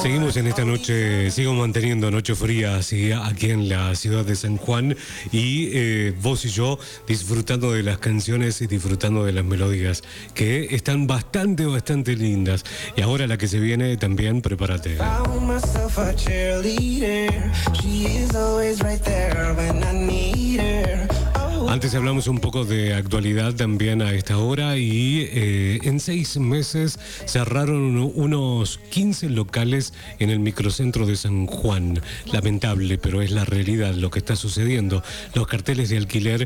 Seguimos en esta noche, sigo manteniendo noche fría ¿sí? Aquí en la ciudad de San Juan y vos y yo disfrutando de las canciones y disfrutando de las melodías que están bastante lindas. Y ahora la que se viene también, prepárate. Antes hablamos un poco de actualidad también a esta hora y en 6 meses cerraron unos 15 locales en el microcentro de San Juan. Lamentable, pero es la realidad lo que está sucediendo. Los carteles de alquiler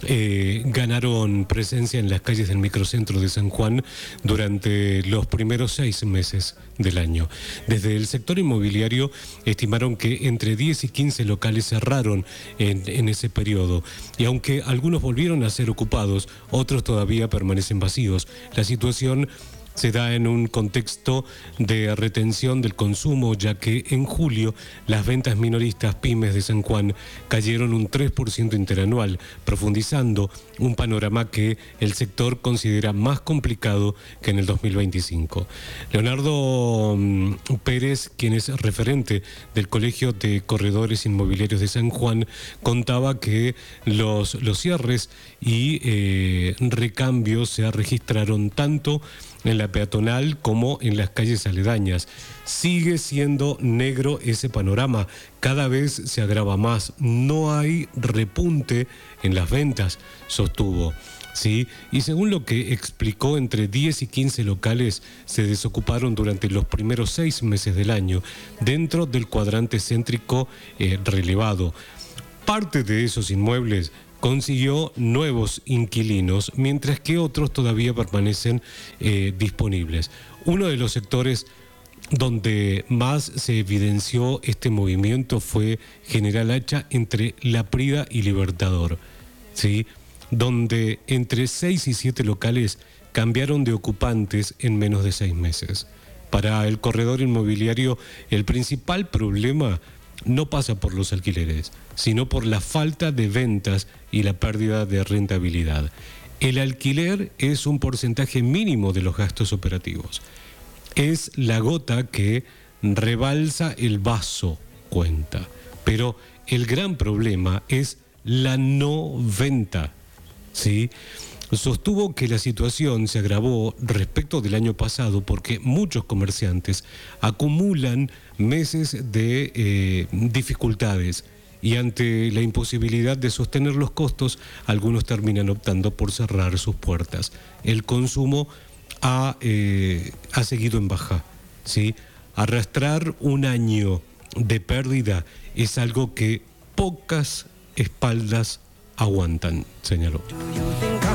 ganaron presencia en las calles del microcentro de San Juan durante los primeros 6 meses del año. Desde el sector inmobiliario estimaron que entre 10 y 15 locales cerraron en ese periodo. Y aunque algunos volvieron a ser ocupados, otros todavía permanecen vacíos. La situación se da en un contexto de retención del consumo, ya que en julio las ventas minoristas pymes de San Juan cayeron un 3% interanual, profundizando un panorama que el sector considera más complicado que en el 2025. Leonardo Pérez, quien es referente del Colegio de Corredores Inmobiliarios de San Juan, contaba que los cierres y recambios se registraron tanto en la peatonal como en las calles aledañas. Sigue siendo negro ese panorama, cada vez se agrava más, no hay repunte en las ventas, sostuvo. ¿Sí? Y según lo que explicó, entre 10 y 15 locales se desocuparon durante los primeros 6 meses del año, dentro del cuadrante céntrico relevado. Parte de esos inmuebles consiguió nuevos inquilinos, mientras que otros todavía permanecen disponibles. Uno de los sectores donde más se evidenció este movimiento fue General Hacha, entre La Prida y Libertador, ¿sí? Donde entre 6 y 7 locales cambiaron de ocupantes en menos de 6 meses. Para el corredor inmobiliario, el principal problema no pasa por los alquileres, sino por la falta de ventas y la pérdida de rentabilidad. El alquiler es un porcentaje mínimo de los gastos operativos. Es la gota que rebalsa el vaso, cuenta. Pero el gran problema es la no venta, ¿sí? Sostuvo que la situación se agravó respecto del año pasado porque muchos comerciantes acumulan meses de dificultades y ante la imposibilidad de sostener los costos, algunos terminan optando por cerrar sus puertas. El consumo ha seguido en baja, ¿sí? Arrastrar un año de pérdida es algo que pocas espaldas aguantan, señaló.